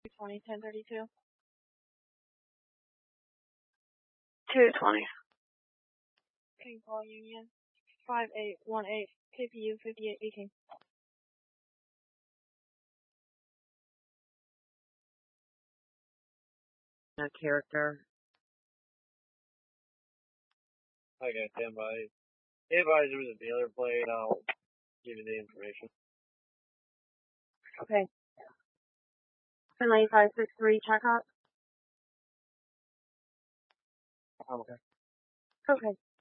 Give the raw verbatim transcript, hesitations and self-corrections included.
two twenty, ten thirty-two. two twenty. King Paul Union. five eight one eight. K P U fifty-eight eighteen. No character. I got ten by. If I was a dealer plate, I'll give you the information. Okay. Finley five six three, check out. Okay. Okay.